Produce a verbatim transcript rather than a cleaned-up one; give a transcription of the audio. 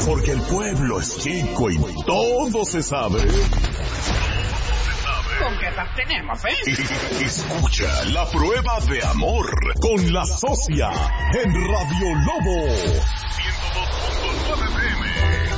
Porque el pueblo es chico y todo se sabe. ¿Con qué edad tenemos, eh? Escucha la prueba de amor con la socia en Radio Lobo. ciento dos punto nueve P M.